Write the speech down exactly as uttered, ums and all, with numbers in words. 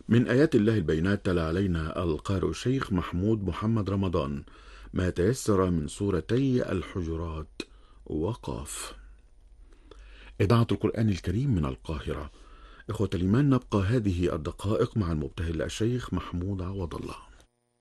من آيات الله البينات تلا علينا القارئ الشيخ محمود محمد رمضان ما تيسر من سورتي الحجرات وقاف. إذاعة القرآن الكريم من القاهرة. إخوة الإيمان، نبقى هذه الدقائق مع المبتهل الشيخ محمود عوض الله.